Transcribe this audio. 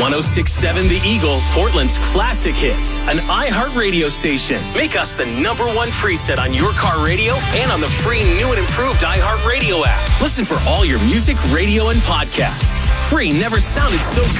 1067 The Eagle, Portland's classic hits, an iHeartRadio station. Make us the number one preset on your car radio and on the free new and improved iHeartRadio app. Listen for all your music, radio, and podcasts. Free never sounded so good.